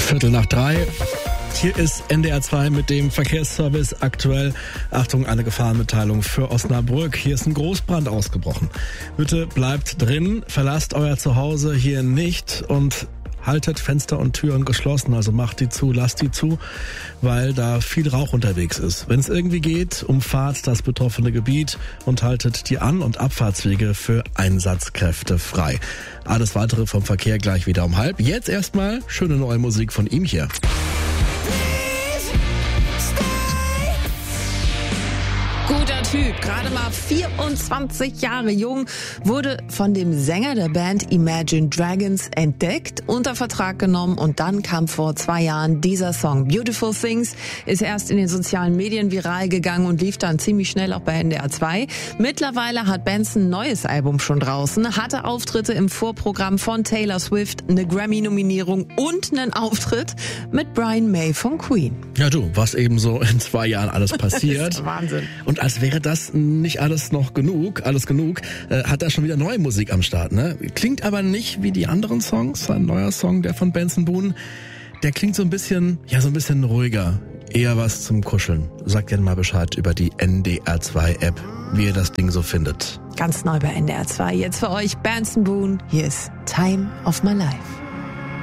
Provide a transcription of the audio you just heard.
2:15. Hier ist NDR 2 mit dem Verkehrsservice aktuell. Achtung, eine Gefahrenmitteilung für Osnabrück. Hier ist ein Großbrand ausgebrochen. Bitte bleibt drin, verlasst euer Zuhause hier nicht und haltet Fenster und Türen geschlossen, also macht die zu, lasst die zu, weil da viel Rauch unterwegs ist. Wenn es irgendwie geht, umfahrt das betroffene Gebiet und haltet die An- und Abfahrtswege für Einsatzkräfte frei. Alles weitere vom Verkehr gleich wieder um 12:30. Jetzt erstmal schöne neue Musik von ihm hier. Guter Typ, gerade mal 24 Jahre jung, wurde von dem Sänger der Band Imagine Dragons entdeckt, unter Vertrag genommen und dann kam vor 2 Jahren dieser Song. Beautiful Things ist erst in den sozialen Medien viral gegangen und lief dann ziemlich schnell auch bei NDR 2. Mittlerweile hat Benson ein neues Album schon draußen, hatte Auftritte im Vorprogramm von Taylor Swift, eine Grammy-Nominierung und einen Auftritt mit Brian May von Queen. Ja du, was eben so in 2 Jahren alles passiert. Das ist Wahnsinn. Und als wäre das nicht alles genug, hat er schon wieder neue Musik am Start, ne? Klingt aber nicht wie die anderen Songs. Ein neuer Song, der von Benson Boone, der klingt so ein bisschen ruhiger. Eher was zum Kuscheln. Sagt gerne mal Bescheid über die NDR 2 App, wie ihr das Ding so findet. Ganz neu bei NDR 2. Jetzt für euch Benson Boone. Hier ist Time of My Life.